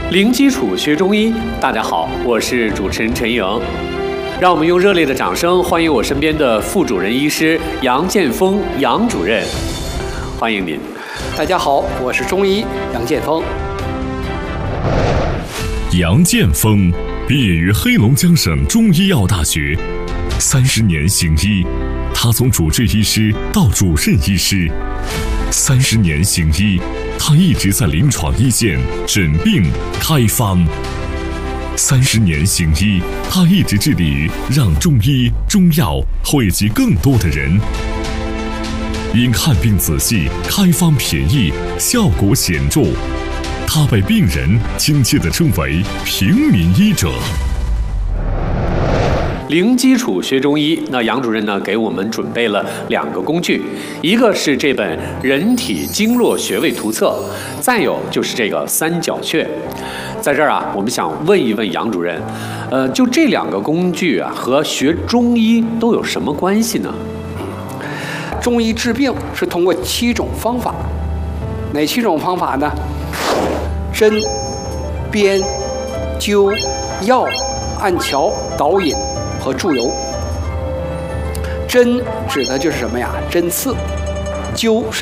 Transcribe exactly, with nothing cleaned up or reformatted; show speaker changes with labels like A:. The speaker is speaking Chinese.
A: 零基础学中医，大家好，我是主持人陈莹。让我们用热烈的掌声欢迎我身边的副主任医师杨建峰杨主任，欢迎您。
B: 大家好，我是中医杨建峰。
C: 杨建峰毕业于黑龙江省中医药大学，三十年行医，他从主治医师到主任医师，三十年行医，他一直在临床一线诊病开方。三十年行医，他一直致力于让中医中药惠及更多的人。因看病仔细，开方便宜，效果显著，他被病人亲切地称为平民医者。
A: 零基础学中医，那杨主任呢给我们准备了两个工具，一个是这本《人体经络穴位图册》，再有就是这个三角穴。在这儿啊，我们想问一问杨主任，呃，就这两个工具啊，和学中医都有什么关系呢？
B: 中医治病是通过七种方法，哪七种方法呢？针、砭、灸、药、按桥、导引和注油。针指的就是什么呀？针刺。灸是